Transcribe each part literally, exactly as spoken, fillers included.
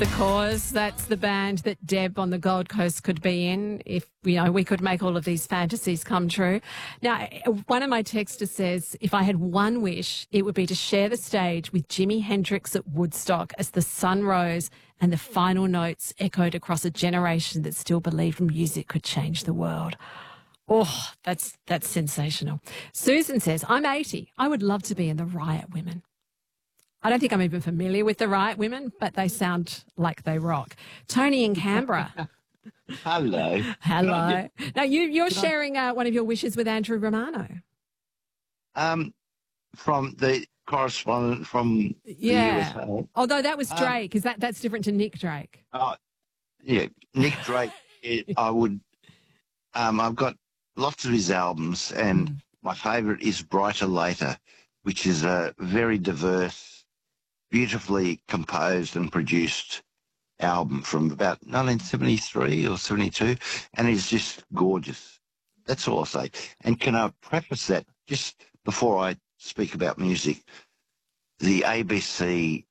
The Cause, that's the band that Deb on the Gold Coast could be in if, you know, we could make all of these fantasies come true. Now, one of my texters says, if I had one wish, it would be to share the stage with Jimi Hendrix at Woodstock as the sun rose and the final notes echoed across a generation that still believed music could change the world. Oh, that's, that's sensational. Susan says, I'm eighty. I would love to be in the Riot Women. I don't think I'm even familiar with the Riot Women, but they sound like they rock. Tony in Canberra. Hello. Hello. Just, now, you, you're sharing uh, one of your wishes with Andrew Romano. Um, from the correspondent from yeah. the U S A. Although that was Drake. Um, Is that that's different to Nick Drake? Uh, yeah, Nick Drake, it, I would, um, I've got lots of his albums, and mm. my favourite is Brighter Later, which is a very diverse, beautifully composed and produced album from about nineteen seventy-three or seventy-two, and it's just gorgeous. That's all I'll say. And can I preface that, just before I speak about music, the A B C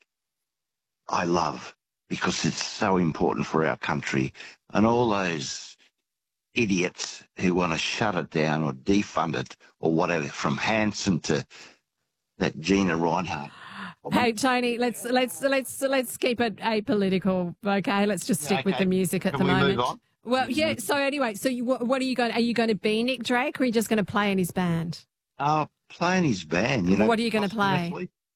I love because it's so important for our country, and all those idiots who want to shut it down or defund it or whatever, from Hanson to that Gina Reinhardt. Hey Tony, let's let's let's let's keep it apolitical, okay? Let's just stick yeah, okay. with the music at Can the we moment. Move on? Well, yeah. So anyway, so you, what are you going? Are you going to be Nick Drake, or are you just going to play in his band? Oh, play in his band. You know. What are you going to play?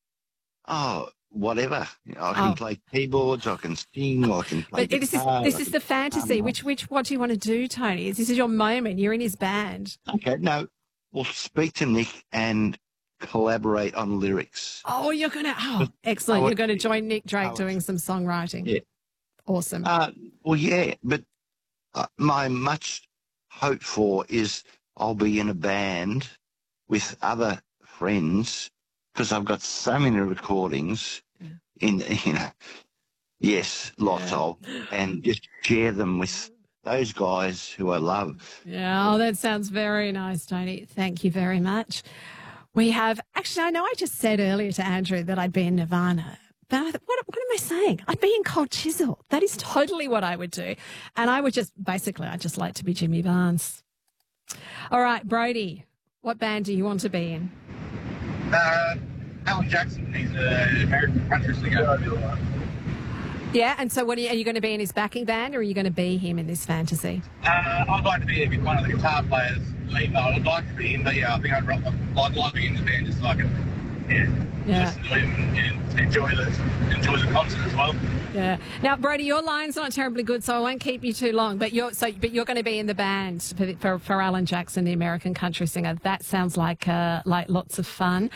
Oh, whatever. You know, I can oh. play keyboards. I can sing. I can play but guitar. This is this is the fantasy. Um, which which what do you want to do, Tony? This is your moment. You're in his band. Okay. No, we'll speak to Nick and collaborate on lyrics. Oh, you're going to, oh, excellent. You're going to join Nick Drake doing some songwriting. Yeah. Awesome. Uh, well, yeah, but uh, my much hope for is I'll be in a band with other friends because I've got so many recordings yeah. in, you know, yes, lots yeah. of, and just share them with those guys who I love. Yeah, oh, that sounds very nice, Tony. Thank you very much. We have, actually, I know I just said earlier to Andrew that I'd be in Nirvana, but I, what, what am I saying? I'd be in Cold Chisel. That is totally what I would do. And I would just, basically, I'd just like to be Jimmy Barnes. All right, Brody, what band do you want to be in? Uh, Alan Jackson. He's an American country singer. Yeah, and so what are you, are you going to be in his backing band, or are you going to be him in this fantasy? Uh, I'd like to be with one of the guitar players. I'd like to be in, but yeah, I think I'd, I'd like to be in the band just so I can, yeah, yeah. just enjoy, and enjoy the enjoy the concert as well. Yeah. Now, Brody, your line's not terribly good, so I won't keep you too long. But you're so, but you're going to be in the band for for, for Alan Jackson, the American country singer. That sounds like uh, like lots of fun.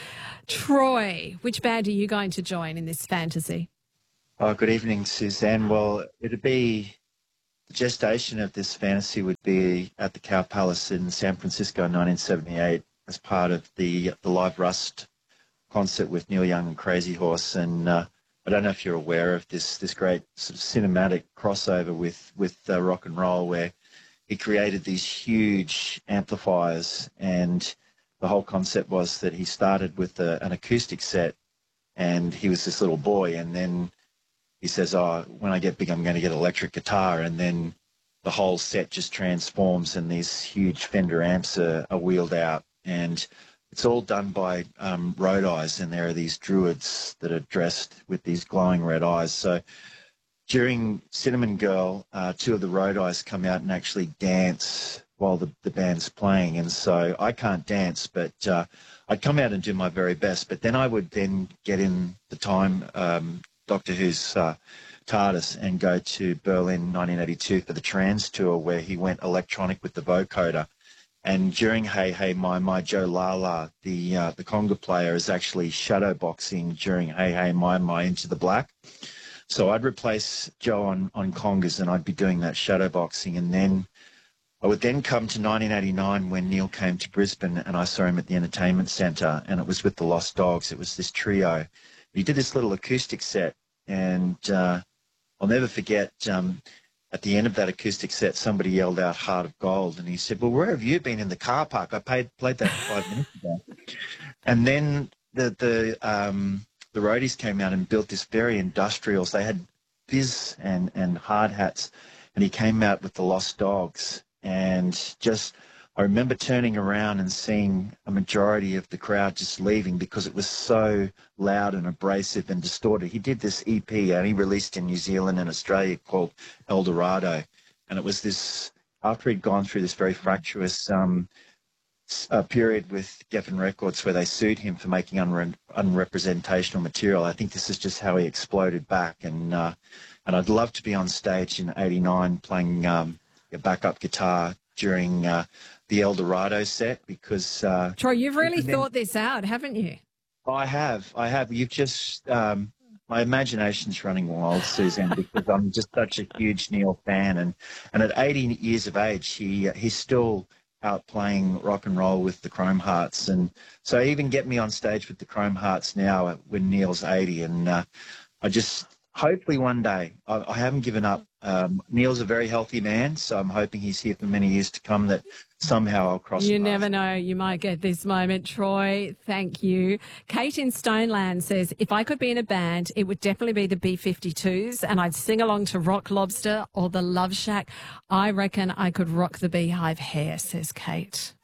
Troy, which band are you going to join in this fantasy? Oh, good evening, Suzanne. Well, it'd be the gestation of this fantasy would be at the Cow Palace in San Francisco in nineteen seventy-eight as part of the the Live Rust concert with Neil Young and Crazy Horse. And uh, I don't know if you're aware of this this great sort of cinematic crossover with with uh, rock and roll, where he created these huge amplifiers, and the whole concept was that he started with a, an acoustic set, and he was this little boy, and then he says, oh, when I get big, I'm going to get electric guitar. And then the whole set just transforms and these huge Fender amps are, are wheeled out. And it's all done by um, Road Eyes. And there are these druids that are dressed with these glowing red eyes. So during Cinnamon Girl, uh, two of the Road Eyes come out and actually dance while the, the band's playing. And so I can't dance, but uh, I'd come out and do my very best. But then I would then get in the time um, Doctor Who's uh, TARDIS and go to Berlin nineteen eighty-two for the Trans Tour, where he went electronic with the vocoder. And during Hey Hey My My Joe Lala, the uh, the conga player is actually shadowboxing during Hey Hey My My Into the Black. So I'd replace Joe on, on congas, and I'd be doing that shadowboxing. And then I would then come to nineteen eighty-nine when Neil came to Brisbane, and I saw him at the Entertainment Centre, and it was with the Lost Dogs. It was this trio. He did this little acoustic set, and uh, I'll never forget, um, at the end of that acoustic set, somebody yelled out Heart of Gold, and he said, well, where have you been? In the car park? I paid, played that five minutes ago. And then the the um, the roadies came out and built this very industrial, so they had Fizz and, and Hard Hats, and he came out with the Lost Dogs. And just, I remember turning around and seeing a majority of the crowd just leaving because it was so loud and abrasive and distorted. He did this E P only released in New Zealand and Australia called El Dorado. And it was this, after he'd gone through this very fractious um, uh, period with Geffen Records where they sued him for making unre- unrepresentational material, I think this is just how he exploded back. And uh, and I'd love to be on stage in eighty-nine playing um, a backup guitar during uh, the El Dorado set because... Uh, Troy, you've really thought this out, haven't you? I have. I have. You've just... Um, my imagination's running wild, Suzanne, because I'm just such a huge Neil fan. And, and at eighty years of age, he uh, he's still out playing rock and roll with the Chrome Hearts. And so even get me on stage with the Chrome Hearts now when Neil's eighty. And uh, I just... Hopefully one day. I, I haven't given up. Um, Neil's a very healthy man, so I'm hoping he's here for many years to come, that somehow I'll cross You paths. never know. You might get this moment. Troy, thank you. Kate in Stoneland says, if I could be in a band, it would definitely be the B fifty-twos, and I'd sing along to Rock Lobster or the Love Shack. I reckon I could rock the Beehive Hair, says Kate.